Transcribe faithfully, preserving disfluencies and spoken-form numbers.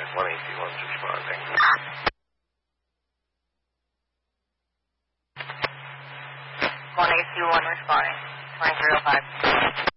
one A C one's responding. one A C one responding. twenty-three oh five.